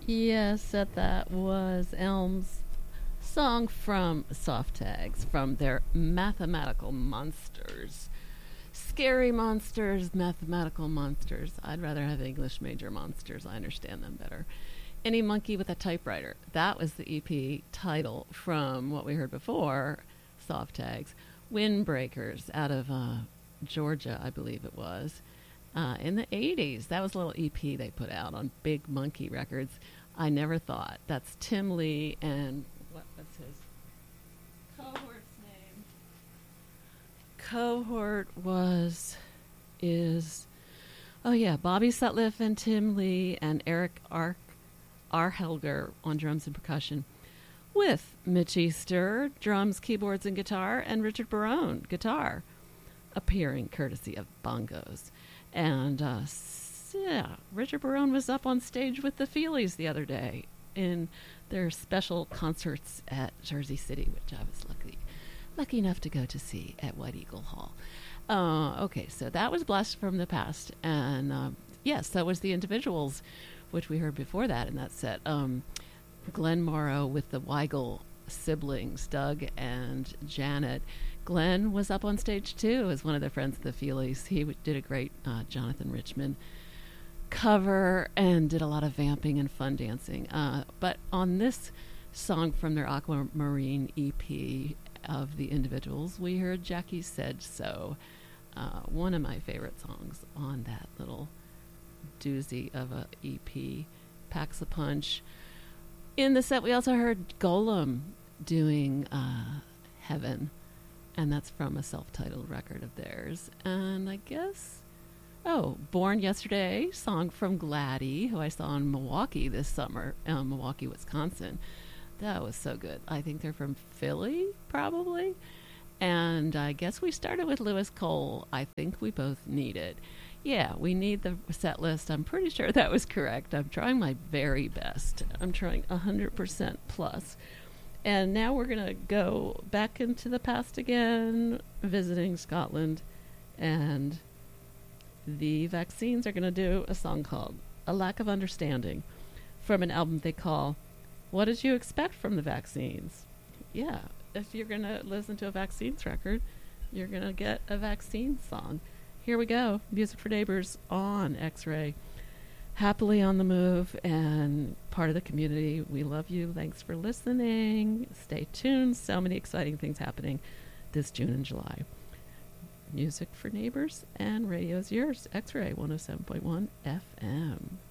Yes, that was Elm's song from Soft Tags from their Mathematical Monsters. Scary monsters, mathematical monsters. I'd rather have English major monsters. I understand them better. Any Monkey with a Typewriter. That was the EP title from what we heard before, Soft Tags. Windbreakers out of Georgia, I believe it was. In the 80s. That was a little EP they put out on Big Monkey Records. I never thought. That's Tim Lee and what was his cohort's name? Cohort is oh yeah, Bobby Sutliff and Tim Lee and Eric R. Helger on drums and percussion, with Mitch Easter, drums, keyboards, and guitar, and Richard Barone, guitar, appearing courtesy of bongos. And yeah, Richard Barone was up on stage with the Feelies the other day in their special concerts at Jersey City, which I was lucky enough to go to see at White Eagle Hall. Okay, so that was Blast from the Past. And yes, that was the Individuals, which we heard before that in that set. Glenn Morrow with the Weigel siblings, Doug and Janet. Glenn was up on stage too as one of the friends of the Feelies. He did a great Jonathan Richman cover and did a lot of vamping and fun dancing. But on this song from their Aquamarine EP of the Individuals, we heard Jackie Said So, one of my favorite songs on that little doozy of a EP. Packs a punch. In the set, we also heard Golem doing Heaven, and that's from a self-titled record of theirs. And I guess, Born Yesterday, song from Gladdy, who I saw in Milwaukee this summer, Milwaukee, Wisconsin. That was so good. I think they're from Philly, probably. And I guess we started with Lewis Cole. I think we both need it. Yeah, we need the set list. I'm pretty sure that was correct. I'm trying my very best. I'm trying 100% plus. And now we're going to go back into the past again, visiting Scotland. And the Vaccines are going to do a song called A Lack of Understanding from an album they call What Did You Expect from the Vaccines? Yeah, if you're going to listen to a Vaccines record, you're going to get a Vaccines song. Here we go. Music for Neighbors on X-Ray. Happily on the move and part of the community. We love you. Thanks for listening. Stay tuned. So many exciting things happening this June and July. Music for Neighbors and radio's yours. X-Ray 107.1 FM.